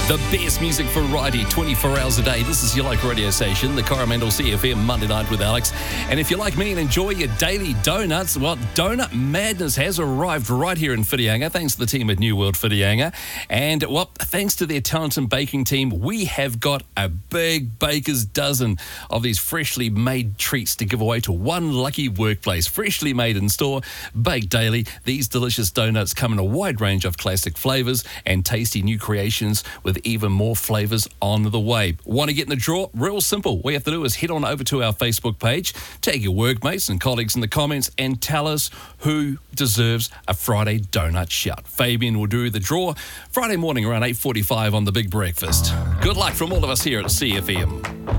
The best music variety 24 hours a day. This is your local radio station, the Coromandel CFM Monday Night with Alex. And if you like me and enjoy your daily donuts, well, Donut Madness has arrived right here in Whitianga, thanks to the team at New World Whitianga. And, well, thanks to their talented baking team, we have got a big baker's dozen of these freshly made treats to give away to one lucky workplace. Freshly made in store, baked daily. These delicious donuts come in a wide range of classic flavours and tasty new creations with even more flavours on the way. Want to get in the draw? Real simple. All you have to do is head on over to our Facebook page, tag your workmates and colleagues in the comments and tell us who deserves a Friday donut shout. Fabian will do the draw Friday morning around 8:45 on The Big Breakfast. Good luck from all of us here at CFM.